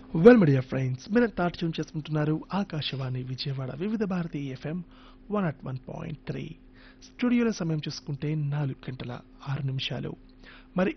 well media friends మీరు tune చేసుకుంటున్నారు ఆకాశవాణి విజయవాడ వివిధ భారతి ఎఫ్ఎం 101.3 స్టూడియోలో సమయం చూసుకుంటే 4 గంటల 6 నిమిషాలు